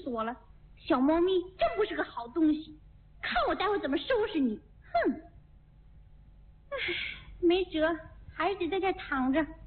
死我了！小猫咪真不是个好东西，看我待会怎么收拾你！哼！唉，没辙，还是得在这躺着。